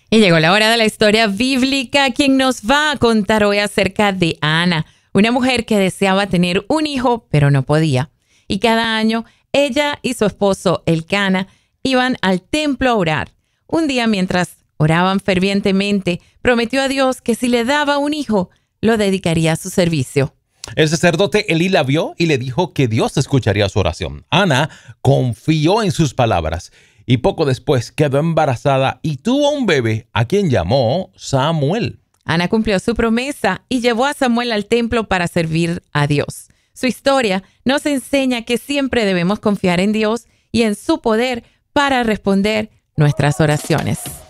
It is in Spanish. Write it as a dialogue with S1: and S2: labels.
S1: Y llegó la hora de la historia bíblica, quien nos va a contar hoy acerca de Ana, una mujer que deseaba tener un hijo, pero no podía. Y cada año, ella y su esposo, Elcana, iban al templo a orar. Un día, mientras oraban fervientemente, prometió a Dios que si le daba un hijo, lo dedicaría a su servicio.
S2: El sacerdote Elí la vio y le dijo que Dios escucharía su oración. Ana confió en sus palabras y poco después quedó embarazada y tuvo un bebé a quien llamó Samuel.
S1: Ana cumplió su promesa y llevó a Samuel al templo para servir a Dios. Su historia nos enseña que siempre debemos confiar en Dios y en su poder para responder nuestras oraciones.